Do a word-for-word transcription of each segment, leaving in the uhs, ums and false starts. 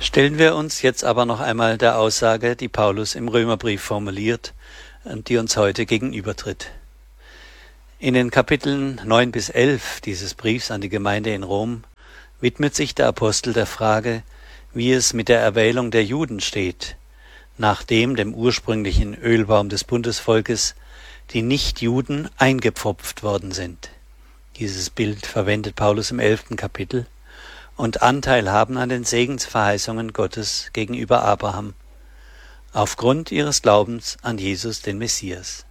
Stellen wir uns jetzt aber noch einmal der Aussage, die Paulus im Römerbrief formuliert und die uns heute gegenübertritt. In den Kapiteln neun bis elf dieses Briefs an die Gemeinde in Rom widmet sich der Apostel der Frage, wie es mit der Erwählung der Juden steht, nachdem dem ursprünglichen Ölbaum des Bundesvolkes die Nichtjuden eingepfropft worden sind. Dieses Bild verwendet Paulus im elften Kapitel und Anteil haben an den Segensverheißungen Gottes gegenüber Abraham, aufgrund ihres Glaubens an Jesus, den Messias.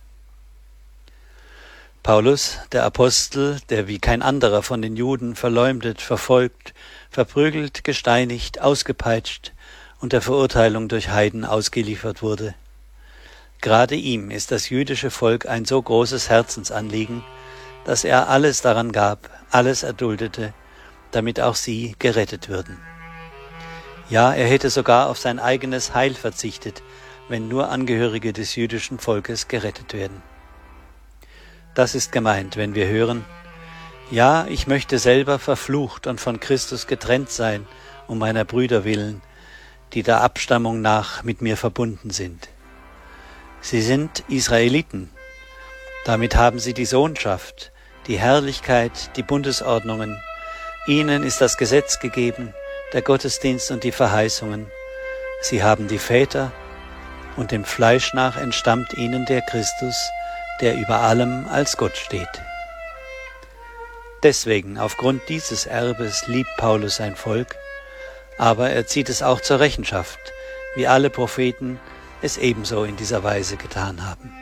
Paulus, der Apostel, der wie kein anderer von den Juden verleumdet, verfolgt, verprügelt, gesteinigt, ausgepeitscht und der Verurteilung durch Heiden ausgeliefert wurde. Gerade ihm ist das jüdische Volk ein so großes Herzensanliegen, dass er alles daran gab, alles erduldete, damit auch sie gerettet würden. Ja, er hätte sogar auf sein eigenes Heil verzichtet, wenn nur Angehörige des jüdischen Volkes gerettet werden. Das ist gemeint, wenn wir hören, ja, ich möchte selber verflucht und von Christus getrennt sein, um meiner Brüder willen, die der Abstammung nach mit mir verbunden sind. Sie sind Israeliten, damit haben sie die Sohnschaft, die Herrlichkeit, die Bundesordnungen. Ihnen ist das Gesetz gegeben, der Gottesdienst und die Verheißungen. Sie haben die Väter, und dem Fleisch nach entstammt ihnen der Christus, der über allem als Gott steht. Deswegen, aufgrund dieses Erbes, liebt Paulus sein Volk, aber er zieht es auch zur Rechenschaft, wie alle Propheten es ebenso in dieser Weise getan haben.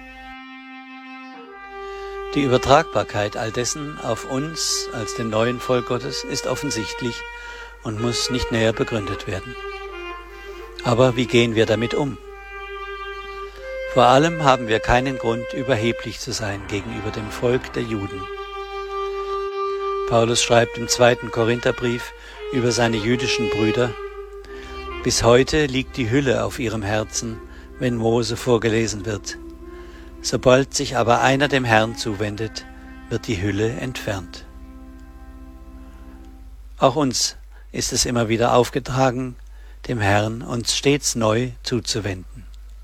Die Übertragbarkeit all dessen auf uns als den neuen Volk Gottes ist offensichtlich und muss nicht näher begründet werden. Aber wie gehen wir damit um? Vor allem haben wir keinen Grund, überheblich zu sein gegenüber dem Volk der Juden. Paulus schreibt im zweiten Korintherbrief über seine jüdischen Brüder: Bis heute liegt die Hülle auf ihrem Herzen, wenn Mose vorgelesen wird. Sobald sich aber einer dem Herrn zuwendet, wird die Hülle entfernt. Auch uns ist es immer wieder aufgetragen, dem Herrn uns stets neu zuzuwenden.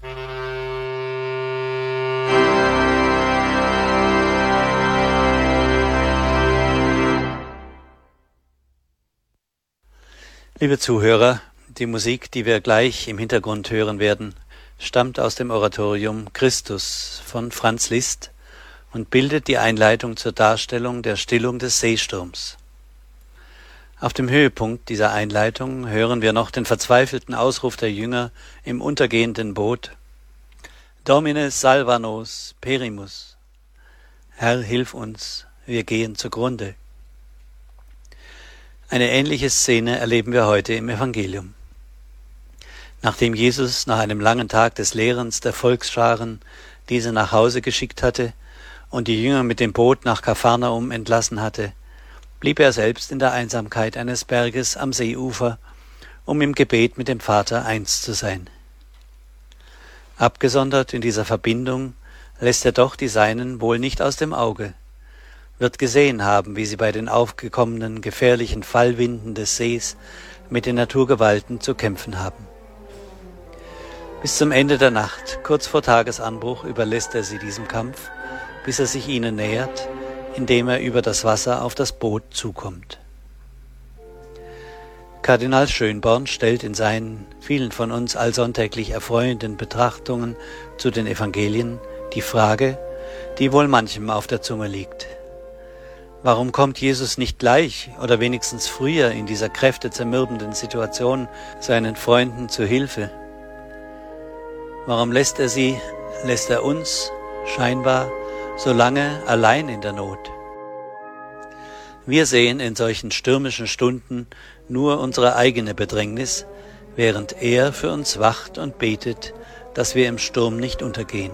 Liebe Zuhörer, die Musik, die wir gleich im Hintergrund hören werden, stammt aus dem Oratorium Christus von Franz Liszt und bildet die Einleitung zur Darstellung der Stillung des Seesturms. Auf dem Höhepunkt dieser Einleitung hören wir noch den verzweifelten Ausruf der Jünger im untergehenden Boot: Domine salva nos perimus. Herr, hilf uns, wir gehen zugrunde. Eine ähnliche Szene erleben wir heute im Evangelium. Nachdem Jesus nach einem langen Tag des Lehrens der Volksscharen diese nach Hause geschickt hatte und die Jünger mit dem Boot nach Kapharnaum entlassen hatte, blieb er selbst in der Einsamkeit eines Berges am Seeufer, um im Gebet mit dem Vater eins zu sein. Abgesondert in dieser Verbindung lässt er doch die Seinen wohl nicht aus dem Auge, wird gesehen haben, wie sie bei den aufgekommenen gefährlichen Fallwinden des Sees mit den Naturgewalten zu kämpfen haben. Bis zum Ende der Nacht, kurz vor Tagesanbruch, überlässt er sie diesem Kampf, bis er sich ihnen nähert, indem er über das Wasser auf das Boot zukommt. Kardinal Schönborn stellt in seinen vielen von uns allsonntäglich erfreuenden Betrachtungen zu den Evangelien die Frage, die wohl manchem auf der Zunge liegt: Warum kommt Jesus nicht gleich oder wenigstens früher in dieser kräftezermürbenden Situation seinen Freunden zu Hilfe? Warum lässt er sie, lässt er uns, scheinbar, so lange allein in der Not? Wir sehen in solchen stürmischen Stunden nur unsere eigene Bedrängnis, während er für uns wacht und betet, dass wir im Sturm nicht untergehen.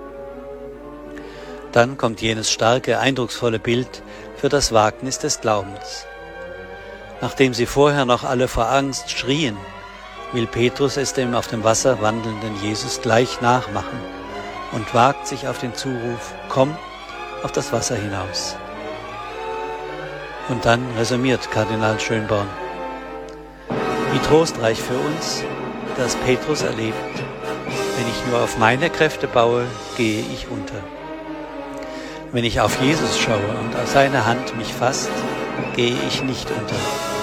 Dann kommt jenes starke, eindrucksvolle Bild für das Wagnis des Glaubens. Nachdem sie vorher noch alle vor Angst schrien, will Petrus es dem auf dem Wasser wandelnden Jesus gleich nachmachen und wagt sich auf den Zuruf: Komm auf das Wasser hinaus. Und dann resümiert Kardinal Schönborn: Wie trostreich für uns, dass Petrus erlebt: Wenn ich nur auf meine Kräfte baue, gehe ich unter. Wenn ich auf Jesus schaue und auf seine Hand mich fasst, gehe ich nicht unter.